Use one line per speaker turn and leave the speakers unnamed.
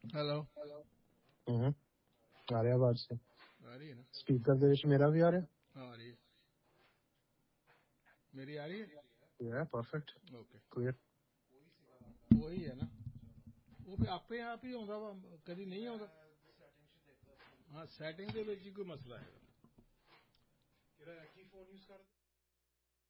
Hello.
हम्म, आ रहा है आवाज से।
आ रही है ना?
स्पीकर दे मेरा भी आ रहा
हाँ, आ रही है। मेरी आ रही है?
है। Perfect
okay.
क्लियर।
वही है ना, वो फिर आपे आप ही आਉਂਦਾ ਵਾ, कभी नहीं आਉਂਦਾ। हाँ, सैटिंग ਦੇ ਵਿੱਚ ਹੀ ਕੋਈ ਮਸਲਾ ਹੈ।